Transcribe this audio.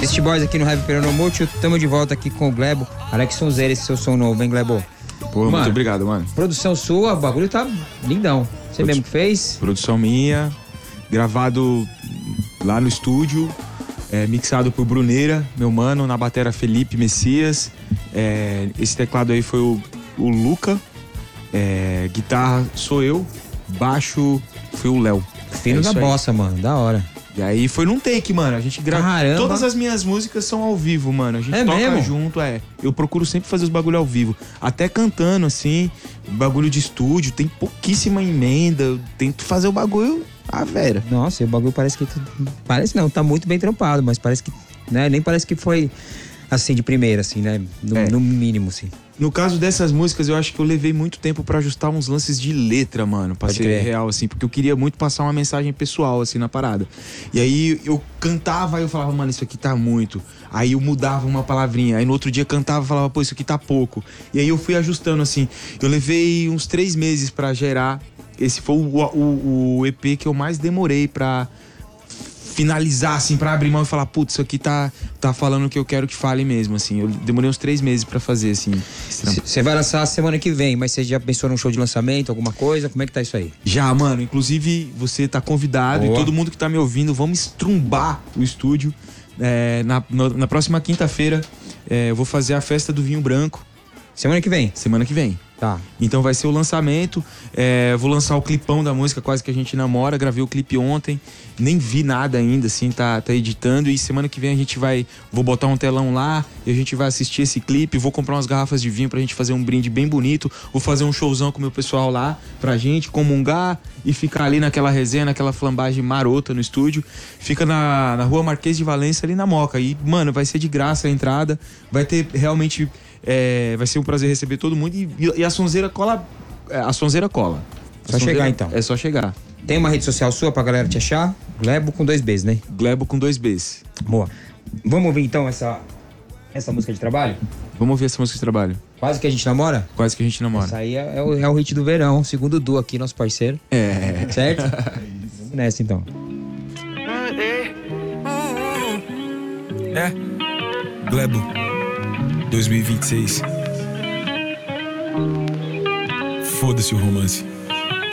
Beast Boys aqui no Heavy Peronomútil. Tamo de volta aqui com o Glebo. Alex Sonzeira, esse seu som novo, hein, Glebo? Pô, mano, muito obrigado, mano. Produção sua, o bagulho tá lindão. Você mesmo que fez? Produção minha, gravado lá no estúdio, mixado por Bruneira, meu mano, na batera Felipe Messias. Esse teclado aí foi o Luca, guitarra sou eu, baixo foi o Léo. Fino da bossa, mano, da hora. E aí foi num take, mano. A gente grava. Caramba. Todas as minhas músicas são ao vivo, mano. A gente toca mesmo? junto, Eu procuro sempre fazer os bagulho ao vivo. Até cantando, assim, bagulho de estúdio, tem pouquíssima emenda. Eu tento fazer o bagulho à vera. Nossa, e o bagulho parece que. Parece não, tá muito bem trampado, mas parece que. Né, nem parece que foi assim, de primeira, assim, né? No mínimo, assim. No caso dessas músicas, eu acho que eu levei muito tempo pra ajustar uns lances de letra, mano. Pra ser real, assim. Porque eu queria muito passar uma mensagem pessoal, assim, na parada. E aí eu cantava e eu falava, mano, isso aqui tá muito. Aí eu mudava uma palavrinha. Aí no outro dia cantava e falava, pô, isso aqui tá pouco. E aí eu fui ajustando, assim. Eu levei uns 3 meses pra gerar. Esse foi o EP que eu mais demorei pra finalizar, assim, pra abrir mão e falar, putz, isso aqui tá falando o que eu quero que fale mesmo, assim. Eu demorei uns 3 meses pra fazer, assim. Você vai lançar a semana que vem, mas você já pensou num show de lançamento, alguma coisa? Como é que tá isso aí? Já, mano. Inclusive, você tá convidado. Boa. E todo mundo que tá me ouvindo, vamos estrumbar o estúdio. Na próxima quinta-feira, eu vou fazer a festa do vinho branco. Semana que vem? Semana que vem. Tá. Então vai ser o lançamento. Vou lançar o clipão da música Quase Que A Gente Namora. Gravei o clipe ontem. Nem vi nada ainda, assim, tá editando. E semana que vem a gente vou botar um telão lá e a gente vai assistir esse clipe. Vou comprar umas garrafas de vinho pra gente fazer um brinde bem bonito. Vou fazer um showzão com o meu pessoal lá pra gente comungar e ficar ali naquela resenha, naquela flambagem marota no estúdio. Fica na Rua Marquês de Valença, ali na Moca. E, mano, vai ser de graça a entrada. Vai ter realmente... vai ser um prazer receber todo mundo. E a Sonzeira cola. A Sonzeira cola. Só chegar, então. É só chegar. Tem uma rede social sua pra galera te achar? Glebo com 2 Bs, né? Glebo com 2 Bs. Boa. Vamos ouvir então essa música de trabalho? Vamos ouvir essa música de trabalho. Quase Que A Gente Namora? Quase Que A Gente Namora. Essa aí é o hit do verão, segundo o Du aqui, nosso parceiro. Certo? Vamos nessa então. Glebo 2026. Foda-se o romance.